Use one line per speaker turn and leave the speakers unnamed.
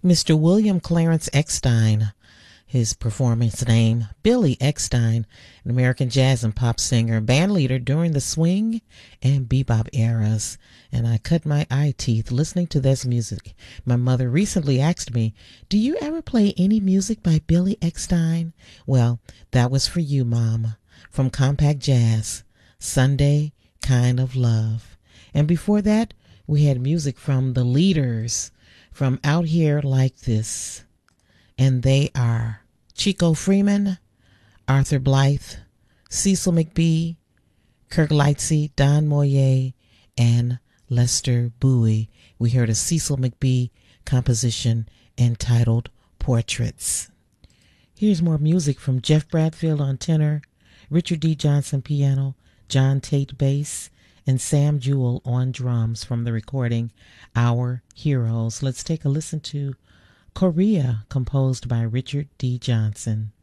Mr. William Clarence Eckstein, his performance name, Billy Eckstein, an American jazz and pop singer, band leader during the swing and bebop eras. And I cut my eye teeth listening to this music. My mother recently asked me, "Do you ever play any music by Billy Eckstein?" Well, that was for you, Mom. From Compact Jazz, Sunday Kind of Love. And before that, we had music from The Leaders, from Out Here Like This. And they are Chico Freeman, Arthur Blythe, Cecil McBee, Kirk Lightsey, Don Moye, and Lester Bowie. We heard a Cecil McBee composition entitled Portraits. Here's more music from Jeff Bradfield on tenor, Richard D. Johnson piano, John Tate bass, and Sam Jewell on drums from the recording Our Heroes. Let's take a listen to Korea, composed by Richard D. Johnson.